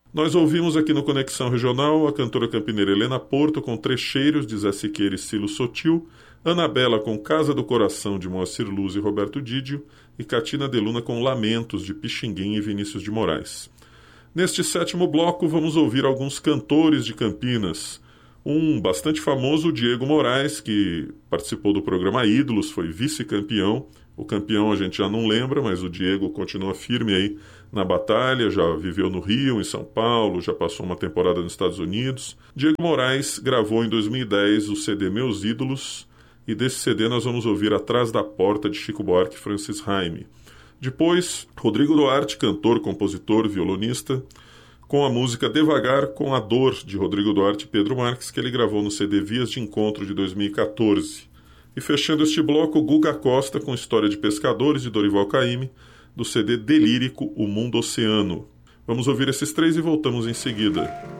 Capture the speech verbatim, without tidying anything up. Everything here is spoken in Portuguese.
Nós ouvimos aqui no Conexão Regional a cantora campineira Helena Porto com Trecheiros de Zé Siqueira e Cilo Sotil, Anabela com Casa do Coração de Moacir Luz e Roberto Didio e Catina de Luna com Lamentos de Pixinguim e Vinícius de Moraes. Neste sétimo bloco vamos ouvir alguns cantores de Campinas. Um bastante famoso, o Diego Moraes, que participou do programa Ídolos, foi vice-campeão. O campeão a gente já não lembra, mas o Diego continua firme aí na batalha, já viveu no Rio, em São Paulo, já passou uma temporada nos Estados Unidos. Diego Moraes gravou em dois mil e dez o C D Meus Ídolos, e desse C D nós vamos ouvir Atrás da Porta, de Chico Buarque e Francis Raime. Depois, Rodrigo Duarte, cantor, compositor, violonista, com a música Devagar com a Dor, de Rodrigo Duarte e Pedro Marques, que ele gravou no C D Vias de Encontro, de dois mil e catorze. E fechando este bloco, Guga Costa com História de Pescadores, de Dorival Caymmi, do C D Delírico, O Mundo Oceano. Vamos ouvir esses três e voltamos em seguida.